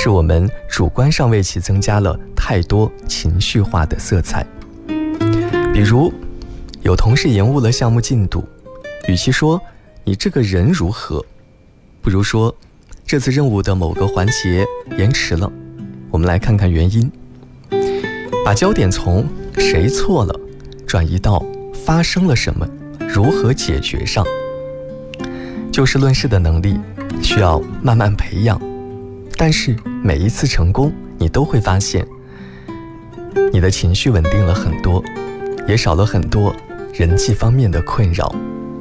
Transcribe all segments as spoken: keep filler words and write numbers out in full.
是我们主观上为其增加了太多情绪化的色彩。比如有同事延误了项目进度，与其说你这个人如何，不如说这次任务的某个环节延迟了，我们来看看原因，把焦点从谁错了转移到发生了什么，如何解决上。就事论事的能力需要慢慢培养，但是每一次成功，你都会发现你的情绪稳定了很多，也少了很多人际方面的困扰。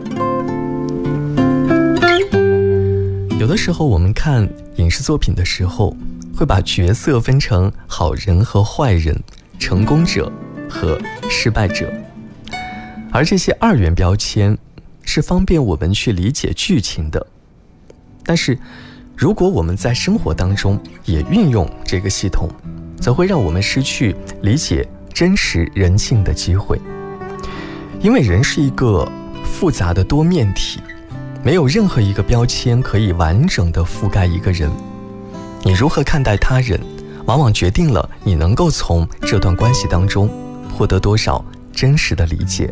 有的时候我们看影视作品的时候，会把角色分成好人和坏人，成功者和失败者，而这些二元标签是方便我们去理解剧情的。但是如果我们在生活当中也运用这个系统，则会让我们失去理解真实人性的机会。因为人是一个复杂的多面体，没有任何一个标签可以完整的覆盖一个人。你如何看待他人，往往决定了你能够从这段关系当中获得多少真实的理解。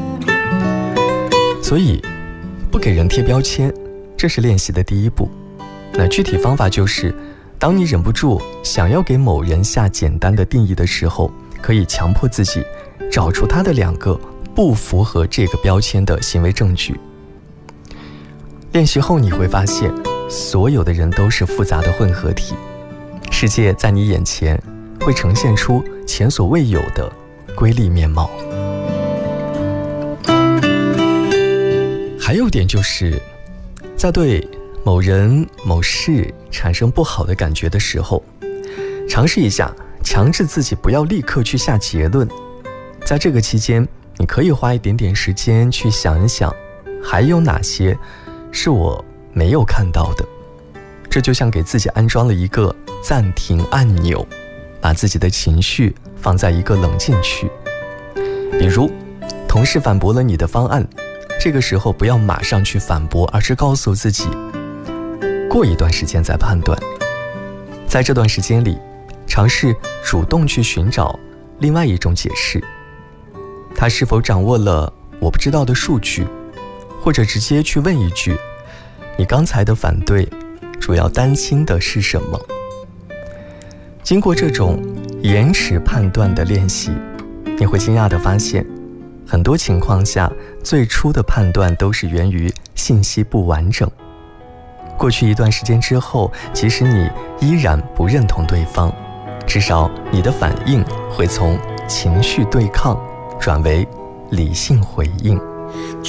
所以不给人贴标签，这是练习的第一步。那具体方法就是，当你忍不住想要给某人下简单的定义的时候，可以强迫自己找出他的两个不符合这个标签的行为证据。练习后你会发现，所有的人都是复杂的混合体，世界在你眼前会呈现出前所未有的瑰丽面貌。还有点就是，在对某人某事产生不好的感觉的时候，尝试一下强制自己不要立刻去下结论。在这个期间，你可以花一点点时间去想一想，还有哪些是我没有看到的。这就像给自己安装了一个暂停按钮，把自己的情绪放在一个冷静区。比如同事反驳了你的方案，这个时候不要马上去反驳，而是告诉自己过一段时间再判断。在这段时间里，尝试主动去寻找另外一种解释，他是否掌握了我不知道的数据，或者直接去问一句，你刚才的反对主要担心的是什么？经过这种延迟判断的练习，你会惊讶地发现，很多情况下最初的判断都是源于信息不完整。过去一段时间之后，即使你依然不认同对方，至少你的反应会从情绪对抗转为理性回应。